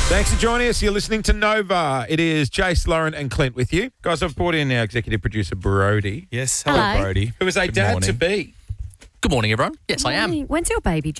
Thanks for joining us. You're listening to Nova. It is Jace, Lauren and Clint with you. Guys, I've brought in our executive producer, Brody, Yes, hello, Hello. Brody. who is a Good dad morning. to be. Good morning, everyone. Yes, I am. When's your baby